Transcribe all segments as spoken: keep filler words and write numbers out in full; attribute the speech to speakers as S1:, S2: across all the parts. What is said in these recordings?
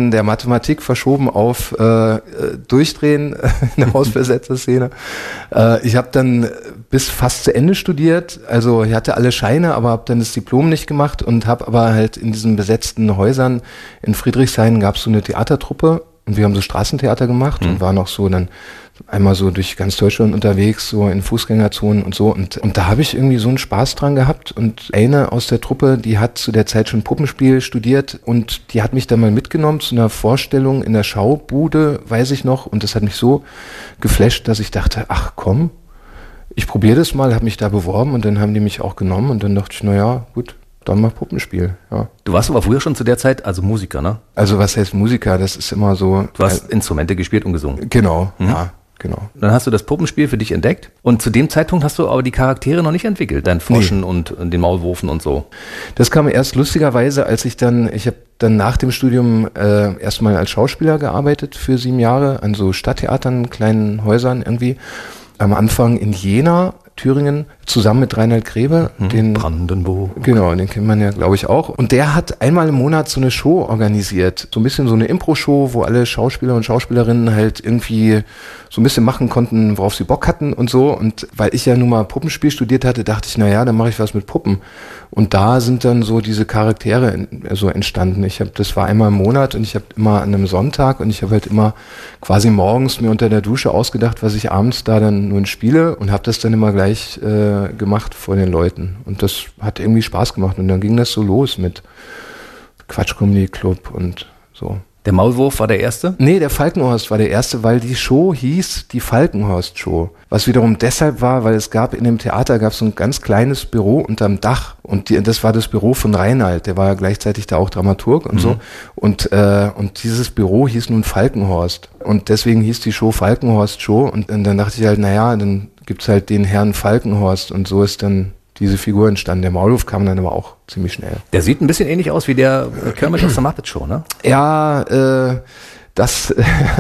S1: von der Mathematik verschoben auf äh, Durchdrehen in der Hausbesetzer-Szene. Äh, ich habe dann bis fast zu Ende studiert, also ich hatte alle Scheine, aber habe dann das Diplom nicht gemacht und habe aber halt in diesen besetzten Häusern in Friedrichshain gab es so eine Theatertruppe und wir haben so Straßentheater gemacht mhm. und waren auch so dann einmal so durch ganz Deutschland unterwegs, so in Fußgängerzonen und so. Und, und da habe ich irgendwie so einen Spaß dran gehabt. Und eine aus der Truppe, die hat zu der Zeit schon Puppenspiel studiert und die hat mich dann mal mitgenommen zu einer Vorstellung in der Schaubude, weiß ich noch. Und das hat mich so geflasht, dass ich dachte, ach komm, ich probiere das mal, habe mich da beworben und dann haben die mich auch genommen. Und dann dachte ich, naja, gut, dann mach Puppenspiel, ja.
S2: Du warst aber früher schon zu der Zeit, also Musiker, ne?
S1: Also was heißt Musiker? Das ist immer so...
S2: Du hast äh, Instrumente gespielt und gesungen.
S1: Genau,
S2: mhm.
S1: ja. Genau.
S2: Dann hast du das Puppenspiel für dich entdeckt und zu dem Zeitpunkt hast du aber die Charaktere noch nicht entwickelt, dein Froschen nee. und den Maulwurfen und so.
S1: Das kam erst lustigerweise, als ich dann, ich habe dann nach dem Studium äh, erstmal als Schauspieler gearbeitet für sieben Jahre an so Stadttheatern, kleinen Häusern irgendwie. Am Anfang in Jena, Thüringen, zusammen mit Reinhard Grebe.
S2: Mhm,
S1: den
S2: Brandenburg.
S1: Genau, den kennt man ja, glaube ich, auch. Und der hat einmal im Monat so eine Show organisiert. So ein bisschen so eine Impro-Show, wo alle Schauspieler und Schauspielerinnen halt irgendwie so ein bisschen machen konnten, worauf sie Bock hatten und so. Und weil ich ja nun mal Puppenspiel studiert hatte, dachte ich, naja, dann mache ich was mit Puppen. Und da sind dann so diese Charaktere in, so entstanden. Ich habe, das war einmal im Monat und ich habe immer an einem Sonntag und ich habe halt immer quasi morgens mir unter der Dusche ausgedacht, was ich abends da dann nun spiele und habe das dann immer gleich äh, gemacht vor den Leuten. Und das hat irgendwie Spaß gemacht. Und dann ging das so los mit Quatsch Comedy Club und so.
S2: Der Maulwurf war der erste?
S1: Nee, der Falkenhorst war der erste, weil die Show hieß die Falkenhorst-Show. Was wiederum deshalb war, weil es gab in dem Theater gab es so ein ganz kleines Büro unterm Dach und die, das war das Büro von Reinhard, der war ja gleichzeitig da auch Dramaturg und mhm. so. Und, äh, und dieses Büro hieß nun Falkenhorst. Und deswegen hieß die Show Falkenhorst-Show. Und, und dann dachte ich halt, naja, dann gibt's halt den Herrn Falkenhorst und so ist dann diese Figur entstanden. Der Maulwurf kam dann aber auch ziemlich schnell.
S2: Der sieht ein bisschen ähnlich aus wie der Kermit aus der Muppet Show, ne?
S1: Ja, äh, das,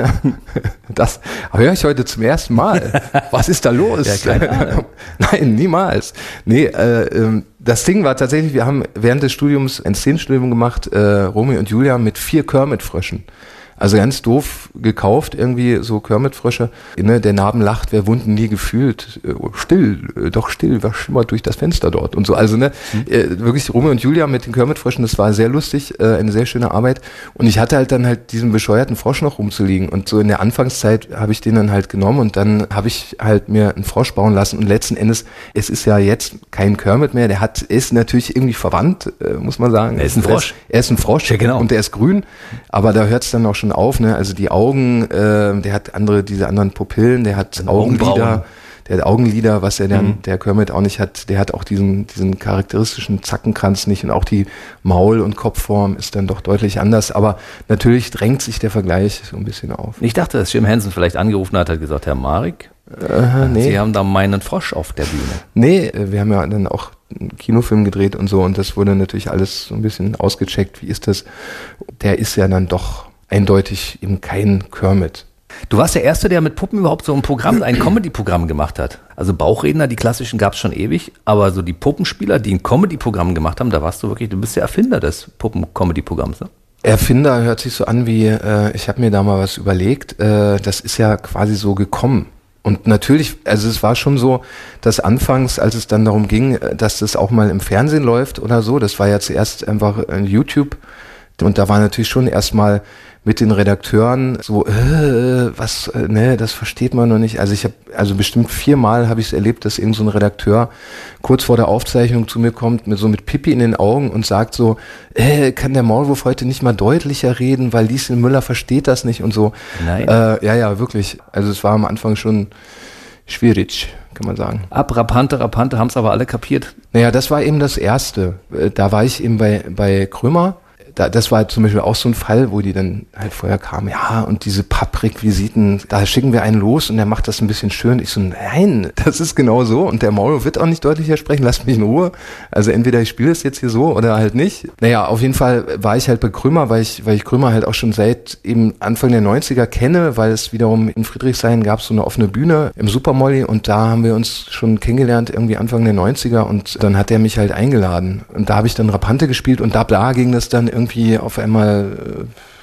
S1: das höre ich heute zum ersten Mal. Was ist da los?
S2: Ja, keine Ahnung.
S1: Nein, niemals. Nee, äh, das Ding war tatsächlich, wir haben während des Studiums ein Szenenstudium gemacht, äh, Romeo und Julia mit vier Kermit-Fröschen. Also ganz doof gekauft, irgendwie so Kermit-Frösche. Ne, der Narben lacht, wer Wunden nie gefühlt. Äh, still, äh, doch still, was schimmert durch das Fenster dort und so. Also ne, mhm. äh, wirklich Romeo und Julia mit den Kermit-Fröschen, das war sehr lustig, äh, eine sehr schöne Arbeit. Und ich hatte halt dann halt diesen bescheuerten Frosch noch rumzuliegen. Und so in der Anfangszeit habe ich den dann halt genommen und dann habe ich halt mir einen Frosch bauen lassen. Und letzten Endes, es ist ja jetzt kein Kermit mehr, der hat, ist natürlich irgendwie verwandt, äh, muss man sagen.
S2: Er ist ein Frosch.
S1: Er ist, er ist ein Frosch,
S2: ja, genau.
S1: Und der ist grün, aber da hört es dann auch schon auf, ne? Also die Augen, äh, der hat andere, diese anderen Pupillen, der hat
S2: Ein
S1: Augenlider,
S2: Augenbrauen.
S1: der hat Augenlider, was er dann,
S2: Mhm.
S1: der Kermit auch nicht hat, der hat auch diesen, diesen charakteristischen Zackenkranz nicht und auch die Maul- und Kopfform ist dann doch deutlich anders, aber natürlich drängt sich der Vergleich so ein bisschen auf.
S2: Ich dachte, dass Jim Henson vielleicht angerufen hat, hat gesagt, Herr Marek,
S1: äh, nee.
S2: Sie haben da meinen Frosch auf der Bühne.
S1: Nee, wir haben ja dann auch einen Kinofilm gedreht und so und das wurde natürlich alles so ein bisschen ausgecheckt, wie ist das? Der ist ja dann doch eindeutig eben kein Kermit.
S2: Du warst der Erste, der mit Puppen überhaupt so ein Programm, ein Comedy-Programm gemacht hat. Also Bauchredner, die klassischen gab es schon ewig, aber so die Puppenspieler, die ein Comedy-Programm gemacht haben, da warst du wirklich, du bist der Erfinder des Puppen-Comedy-Programms, ne?
S1: Erfinder hört sich so an wie, äh, ich habe mir da mal was überlegt, äh, das ist ja quasi so gekommen. Und natürlich, also es war schon so, dass anfangs, als es dann darum ging, dass das auch mal im Fernsehen läuft oder so, das war ja zuerst einfach YouTube und da war natürlich schon erstmal mit den Redakteuren so, äh, was, äh, ne, das versteht man noch nicht. Also ich habe, also bestimmt viermal habe ich es erlebt, dass irgend so ein Redakteur kurz vor der Aufzeichnung zu mir kommt, mit so mit Pipi in den Augen und sagt so, äh, kann der Maulwurf heute nicht mal deutlicher reden, weil Lieschen Müller versteht das nicht und so.
S2: Nein.
S1: Äh, ja, ja, wirklich. Also es war am Anfang schon schwierig, kann man sagen.
S2: Ab Rapante, Rapante haben es aber alle kapiert.
S1: Naja, das war eben das Erste. Da war ich eben bei, bei Krömer. Da, das war zum Beispiel auch so ein Fall, wo die dann halt vorher kamen, ja, und diese Papprequisiten, da schicken wir einen los und der macht das ein bisschen schön. Ich so, nein, das ist genau so und der Maulwurf wird auch nicht deutlicher sprechen, lasst mich in Ruhe. Also entweder ich spiele es jetzt hier so oder halt nicht. Naja, auf jeden Fall war ich halt bei Krömer, weil ich, weil ich Krömer halt auch schon seit eben Anfang der neunziger kenne, weil es wiederum in Friedrichshain gab so eine offene Bühne im Supermolly und da haben wir uns schon kennengelernt, irgendwie Anfang der neunziger und dann hat er mich halt eingeladen und da habe ich dann Rapante gespielt und da, da ging das dann irgendwie Irgendwie auf einmal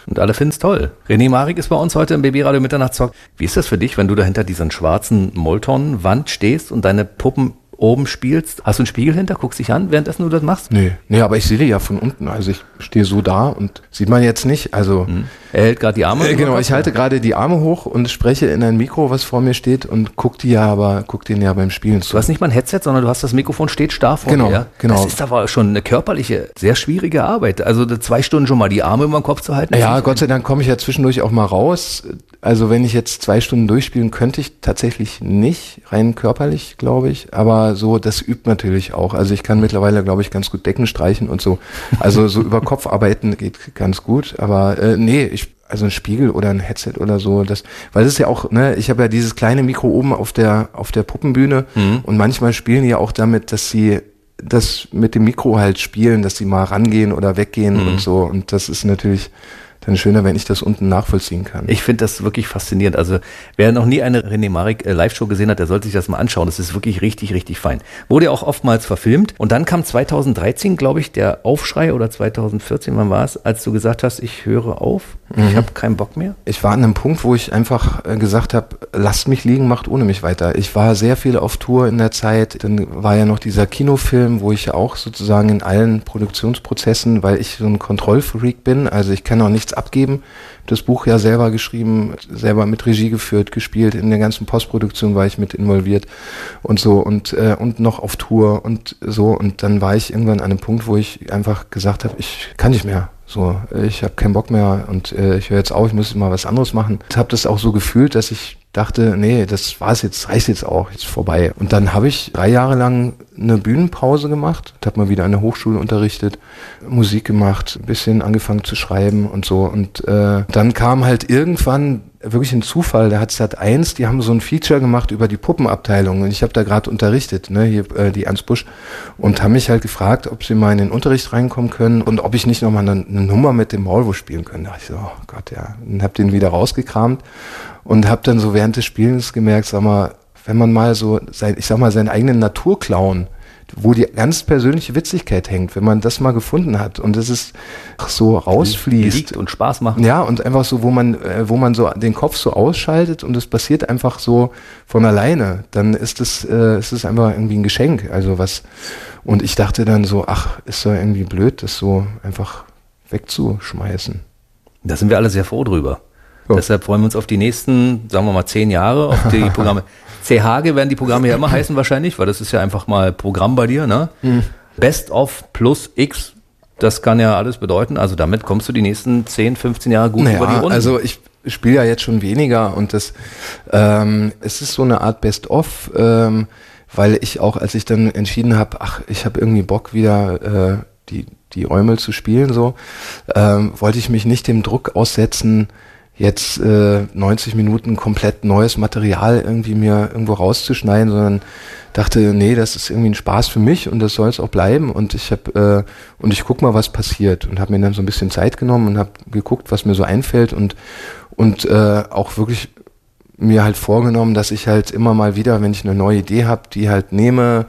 S2: Und alle finden es toll. René Marik ist bei uns heute im B B-Radio Mitternachtstalk. Wie ist das für dich, wenn du da hinter diesen schwarzen Molton-Wand stehst und deine Puppen oben spielst? Hast du einen Spiegel hinter? Guckst dich an, währenddessen du das machst?
S1: Nee, nee, aber ich sehe die ja von unten. Also ich stehe so da und sieht man jetzt nicht. Also
S2: hm. Er hält gerade die Arme.
S1: Äh, genau, ich halte gerade die Arme hoch und spreche in ein Mikro, was vor mir steht und guck die ja, aber guck den ja beim Spielen zu.
S2: Du hast nicht mal ein Headset, sondern du hast das Mikrofon steht starr vor
S1: genau,
S2: dir.
S1: Genau,
S2: Das ist aber schon eine körperliche, sehr schwierige Arbeit. Also zwei Stunden schon mal die Arme über den Kopf zu halten.
S1: Ja, Gott sei Dank komme ich ja zwischendurch auch mal raus. Also wenn ich jetzt zwei Stunden durchspielen, könnte ich tatsächlich nicht, rein körperlich, glaube ich. Aber so, das übt natürlich auch. Also ich kann mittlerweile, glaube ich, ganz gut Decken streichen und so. Also so über Kopf arbeiten geht ganz gut. Aber äh, nee, ich also ein Spiegel oder ein Headset oder so, das, weil es ist ja auch, ne, ich habe ja dieses kleine Mikro oben auf der auf der Puppenbühne mhm. und manchmal spielen die ja auch damit, dass sie das mit dem Mikro halt spielen, dass sie mal rangehen oder weggehen mhm. und so, und das ist natürlich dann schöner, wenn ich das unten nachvollziehen kann.
S2: Ich finde das wirklich faszinierend. Also wer noch nie eine René Marik äh, Live-Show gesehen hat, der sollte sich das mal anschauen. Das ist wirklich richtig, richtig fein. Wurde ja auch oftmals verfilmt. Und dann kam zweitausenddreizehn, glaube ich, der Aufschrei, oder zweitausendvierzehn, wann war es, als du gesagt hast, ich höre auf, mhm. ich habe keinen Bock mehr?
S1: Ich war an einem Punkt, wo ich einfach äh, gesagt habe, lasst mich liegen, macht ohne mich weiter. Ich war sehr viel auf Tour in der Zeit. Dann war ja noch dieser Kinofilm, wo ich ja auch sozusagen in allen Produktionsprozessen, weil ich so ein Kontrollfreak bin, also ich kann auch nichts abgeben. Das Buch ja selber geschrieben, selber mit Regie geführt, gespielt. In der ganzen Postproduktion war ich mit involviert und so und äh, und noch auf Tour und so. Und dann war ich irgendwann an einem Punkt, wo ich einfach gesagt habe, ich kann nicht mehr. So, ich habe keinen Bock mehr und äh, ich höre jetzt auf, ich muss mal was anderes machen. Ich habe das auch so gefühlt, dass ich dachte, nee, das war's jetzt, reicht jetzt auch, jetzt vorbei. Und dann habe ich drei Jahre lang eine Bühnenpause gemacht, habe mal wieder an der Hochschule unterrichtet, Musik gemacht, ein bisschen angefangen zu schreiben und so. Und äh, dann kam halt irgendwann wirklich ein Zufall, da hat Sat eins, die haben so ein Feature gemacht über die Puppenabteilung und ich habe da gerade unterrichtet, ne, hier äh, die Ernst Busch, und haben mich halt gefragt, ob sie mal in den Unterricht reinkommen können und ob ich nicht nochmal eine, eine Nummer mit dem Maulwurf spielen können. Da dachte ich so, oh Gott, ja, und habe den wieder rausgekramt und habe dann so während des Spielens gemerkt, sag mal, wenn man mal so, sein, ich sag mal, seinen eigenen Naturclown, wo die ganz persönliche Witzigkeit hängt, wenn man das mal gefunden hat und es ist so rausfließt
S2: liegt und Spaß macht.
S1: Ja, und einfach so, wo man äh, wo man so den Kopf so ausschaltet und es passiert einfach so von alleine, dann ist es äh, ist es einfach irgendwie ein Geschenk, also was, und ich dachte dann so, ach, ist doch irgendwie blöd, das so einfach wegzuschmeißen.
S2: Da sind wir alle sehr froh drüber.
S1: Ja.
S2: Deshalb freuen wir uns auf die nächsten, sagen wir mal, zehn Jahre, auf die Programme. C H G werden die Programme ja immer heißen wahrscheinlich, weil das ist ja einfach mal Programm bei dir, ne? Mhm. Best of plus X, das kann ja alles bedeuten. Also damit kommst du die nächsten zehn, fünfzehn Jahre gut
S1: naja,
S2: über die Runden.
S1: Also ich spiele ja jetzt schon weniger und das, ähm, es ist so eine Art Best of, ähm, weil ich auch, als ich dann entschieden habe, ach, ich habe irgendwie Bock wieder äh, die die Eumel zu spielen, so, ähm, wollte ich mich nicht dem Druck aussetzen, jetzt äh, neunzig Minuten komplett neues Material irgendwie mir irgendwo rauszuschneiden, sondern dachte, nee, das ist irgendwie ein Spaß für mich und das soll es auch bleiben, und ich habe äh, und ich guck mal, was passiert, und habe mir dann so ein bisschen Zeit genommen und habe geguckt, was mir so einfällt, und und äh, auch wirklich mir halt vorgenommen, dass ich halt immer mal wieder, wenn ich eine neue Idee habe, die halt nehme,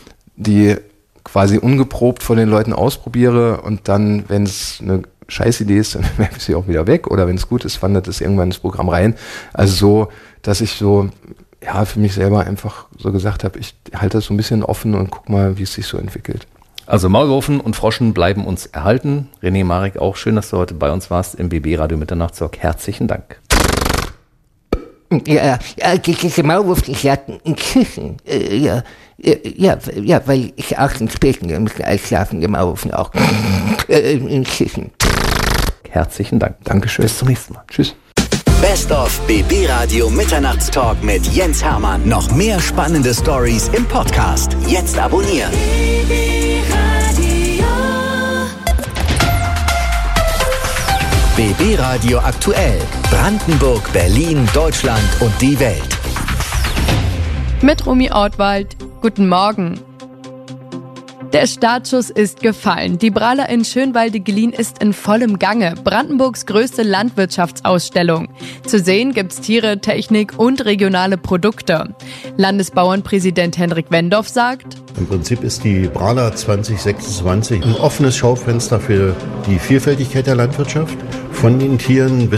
S1: die quasi ungeprobt von den Leuten ausprobiere, und dann, wenn es eine Scheißidee ist, dann werfe ich sie auch wieder weg, oder wenn es gut ist, wandert es irgendwann ins Programm rein. Also so, dass ich so, ja, für mich selber einfach so gesagt habe, ich halte das so ein bisschen offen und guck mal, wie es sich so entwickelt.
S2: Also Maulwurfen und Froschen bleiben uns erhalten. René Marik, auch schön, dass du heute bei uns warst im B B-Radio Mitternachtstalk. Herzlichen Dank.
S3: Ja, ja, diese Maulwurf, die hatten in Küchen, äh, ja, ja, ja, weil ich auch in späten müssen einschlafen, die Maulwurfen auch äh, in Küchen.
S2: Herzlichen Dank.
S1: Dankeschön.
S2: Bis zum nächsten Mal.
S1: Tschüss.
S4: Best of B B-Radio Mitternachtstalk mit Jens Hermann. Noch mehr spannende Stories im Podcast. Jetzt abonnieren. B B-Radio aktuell. Brandenburg, Berlin, Deutschland und die Welt.
S5: Mit Romy Ortwald. Guten Morgen. Der Startschuss ist gefallen. Die Brala in Schönwalde-Geleen ist in vollem Gange. Brandenburgs größte Landwirtschaftsausstellung. Zu sehen gibt's Tiere, Technik und regionale Produkte. Landesbauernpräsident Henrik Wendorf sagt:
S6: Im Prinzip ist die BRALA zwanzig sechsundzwanzig ein offenes Schaufenster für die Vielfältigkeit der Landwirtschaft, von den Tieren bis